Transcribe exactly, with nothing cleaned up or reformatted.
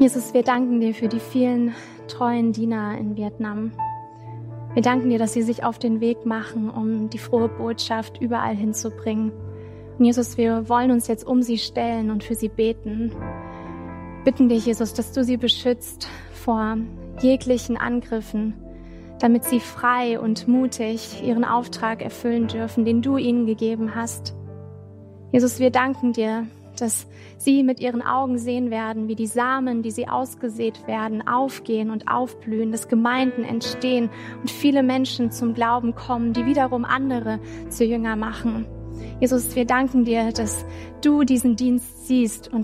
Jesus, wir danken dir für die vielen treuen Diener in Vietnam. Wir danken dir, dass sie sich auf den Weg machen, um die frohe Botschaft überall hinzubringen. Und Jesus, wir wollen uns jetzt um sie stellen und für sie beten. Bitten dich, Jesus, dass du sie beschützt vor jeglichen Angriffen, damit sie frei und mutig ihren Auftrag erfüllen dürfen, den du ihnen gegeben hast. Jesus, wir danken dir, dass sie mit ihren Augen sehen werden, wie die Samen, die sie ausgesät werden, aufgehen und aufblühen, dass Gemeinden entstehen und viele Menschen zum Glauben kommen, die wiederum andere zu Jünger machen. Jesus, wir danken dir, dass du diesen Dienst siehst und